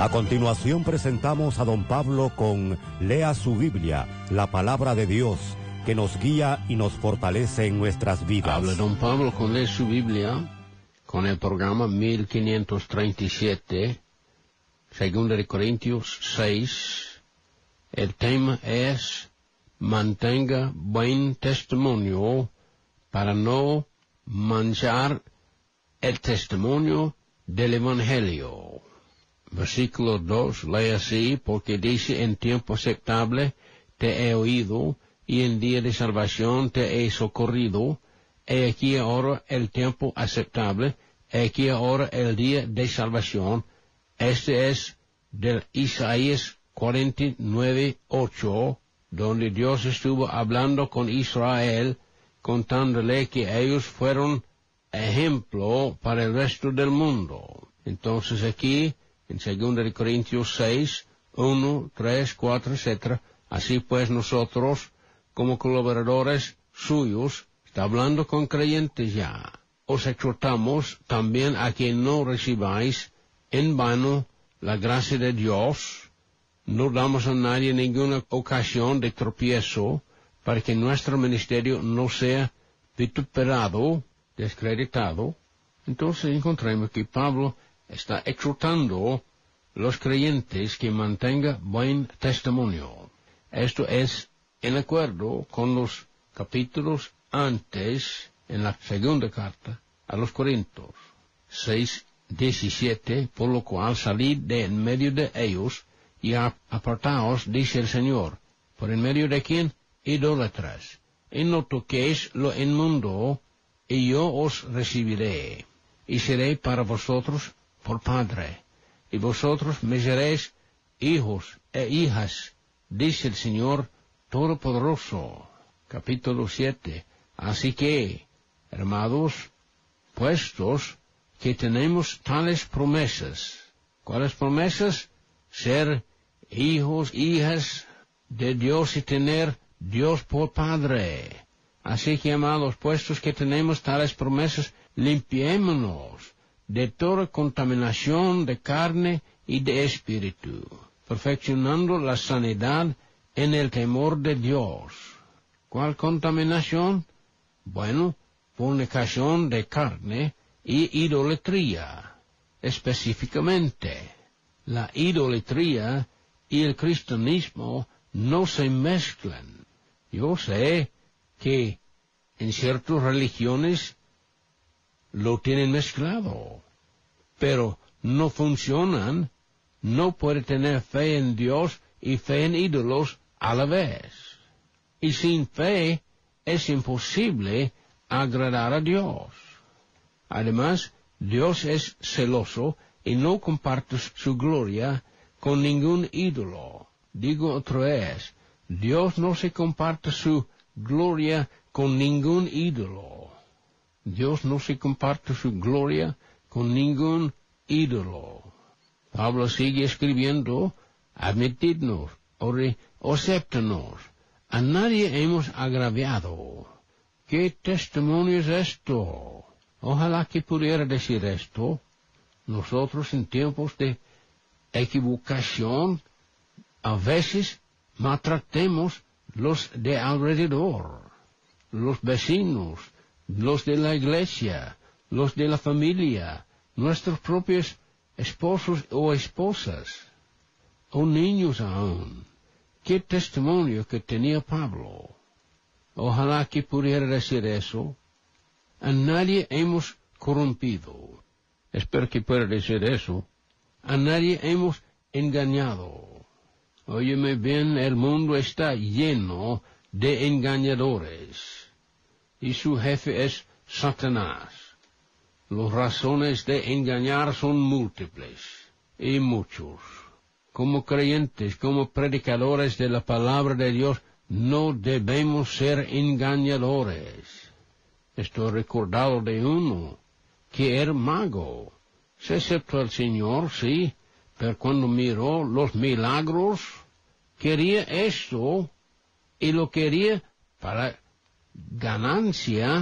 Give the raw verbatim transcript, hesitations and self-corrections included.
A continuación presentamos a don Pablo con Lea su Biblia, la palabra de Dios, que nos guía y nos fortalece en nuestras vidas. Habla don Pablo con Lea su Biblia, con el programa mil quinientos treinta y siete, Segunda de Corintios seis. El tema es: mantenga buen testimonio para no manchar el testimonio del Evangelio. Versículo dos, lee así, porque dice: en tiempo aceptable te he oído, y en día de salvación te he socorrido. He aquí ahora el tiempo aceptable, he aquí ahora el día de salvación. Este es del Isaías cuarenta y nueve, ocho, donde Dios estuvo hablando con Israel, contándole que ellos fueron ejemplo para el resto del mundo. Entonces aquí, en Segunda de Corintios seis, uno, tres, cuatro, etcétera, así pues nosotros, como colaboradores suyos, está hablando con creyentes ya, os exhortamos también a que no recibáis en vano la gracia de Dios. No damos a nadie ninguna ocasión de tropiezo, para que nuestro ministerio no sea vituperado, descreditado. Entonces encontramos que Pablo está exhortando a los creyentes que mantengan buen testimonio. Esto es en acuerdo con los capítulos antes, en la segunda carta a los Corintios, seis, diecisiete, por lo cual salid de en medio de ellos y apartaos, dice el Señor. ¿Por en medio de quién? Idólatras. Y no toquéis lo inmundo, y yo os recibiré, y seré para vosotros por Padre, y vosotros me seréis hijos e hijas, dice el Señor Todopoderoso. Capítulo siete. Así que, hermanos, puestos que tenemos tales promesas. ¿Cuáles promesas? Ser hijos, hijas de Dios y tener Dios por Padre. Así que, amados, puestos que tenemos tales promesas, limpiémonos de toda contaminación de carne y de espíritu, perfeccionando la sanidad en el temor de Dios. ¿Cuál contaminación? Bueno, fornicación de carne y idolatría. Específicamente, la idolatría y el cristianismo no se mezclan. Yo sé que en ciertas religiones lo tienen mezclado, pero no funcionan. No puede tener fe en Dios y fe en ídolos a la vez. Y sin fe es imposible agradar a Dios. Además, Dios es celoso y no comparte su gloria con ningún ídolo. Digo otra vez, Dios no se comparte su gloria con ningún ídolo. Dios no se comparte su gloria con ningún ídolo. Pablo sigue escribiendo: admitidnos, o acéptanos. A nadie hemos agraviado. ¿Qué testimonio es esto? Ojalá que pudiera decir esto. Nosotros en tiempos de equivocación, a veces maltratemos los de alrededor, los vecinos, los de la iglesia, los de la familia, nuestros propios esposos o esposas, o niños aún. ¿Qué testimonio que tenía Pablo? Ojalá que pudiera decir eso. A nadie hemos corrompido. Espero que pueda decir eso. A nadie hemos engañado. Óyeme bien, el mundo está lleno de engañadores, y su jefe es Satanás. Las razones de engañar son múltiples y muchos. Como creyentes, como predicadores de la palabra de Dios, no debemos ser engañadores. Estoy recordado de uno que era mago. Se aceptó al Señor, sí, pero cuando miró los milagros, quería esto, y lo quería para ganancia